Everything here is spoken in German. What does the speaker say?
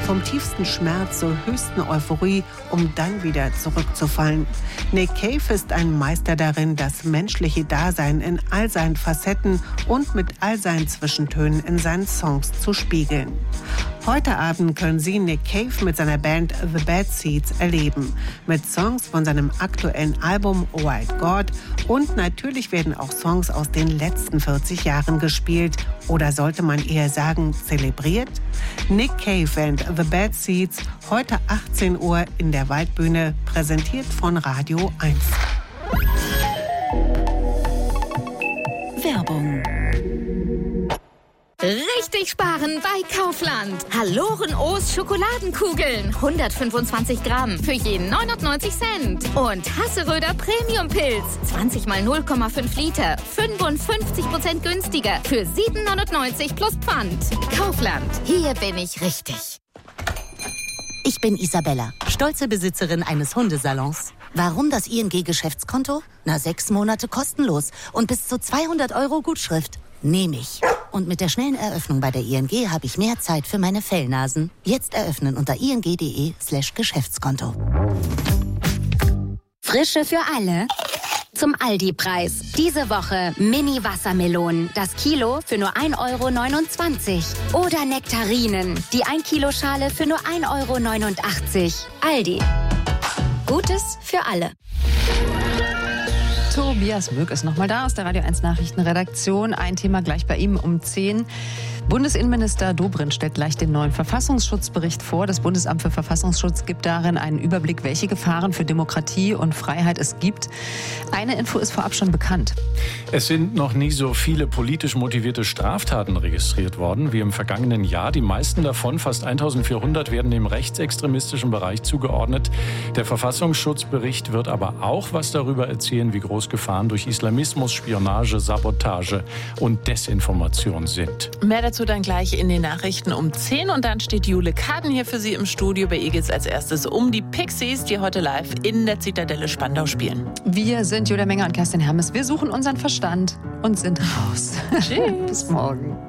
vom tiefsten Schmerz zur höchsten Euphorie, um dann wieder zurückzufallen. Nick Cave ist ein Meister darin, das menschliche Dasein in all seinen Facetten und mit all seinen Zwischentönen in seinen Songs zu spiegeln. Heute Abend können Sie Nick Cave mit seiner Band The Bad Seeds erleben. Mit Songs von seinem aktuellen Album White God. Und natürlich werden auch Songs aus den letzten 40 Jahren gespielt. Oder sollte man eher sagen, zelebriert? Nick Cave and The Bad Seeds, heute 18 Uhr in der Waldbühne, präsentiert von Radio 1. Werbung. Richtig sparen bei Kaufland. Haloren O's Schokoladenkugeln. 125 Gramm für jeden 99 Cent. Und Hasseröder Premium-Pilz. 20 mal 0,5 Liter. 55% günstiger. Für 7,99 plus Pfand. Kaufland. Hier bin ich richtig. Ich bin Isabella, stolze Besitzerin eines Hundesalons. Warum das ING-Geschäftskonto? 6 Monate kostenlos und bis zu 200 € Gutschrift. Nehme ich. Und mit der schnellen Eröffnung bei der ING habe ich mehr Zeit für meine Fellnasen. Jetzt eröffnen unter ing.de/Geschäftskonto. Frische für alle. Zum Aldi-Preis. Diese Woche Mini-Wassermelonen. Das Kilo für nur 1,29 €. Oder Nektarinen. Die 1-Kilo-Schale für nur 1,89 €. Aldi. Gutes für alle. Tobias Möck ist nochmal da aus der Radio 1 Nachrichtenredaktion. Ein Thema gleich bei ihm um 10. Bundesinnenminister Dobrindt stellt gleich den neuen Verfassungsschutzbericht vor. Das Bundesamt für Verfassungsschutz gibt darin einen Überblick, welche Gefahren für Demokratie und Freiheit es gibt. Eine Info ist vorab schon bekannt. Es sind noch nie so viele politisch motivierte Straftaten registriert worden wie im vergangenen Jahr. Die meisten davon, fast 1400, werden dem rechtsextremistischen Bereich zugeordnet. Der Verfassungsschutzbericht wird aber auch was darüber erzählen, wie groß Gefahren durch Islamismus, Spionage, Sabotage und Desinformation sind. Mehr dazu dann gleich in den Nachrichten um 10. Und dann steht Jule Kaden hier für Sie im Studio. Bei ihr geht es als erstes um die Pixies, die heute live in der Zitadelle Spandau spielen. Wir sind Julia Menger und Kerstin Hermes. Wir suchen unseren Verstand und sind raus. Tschüss. Bis morgen.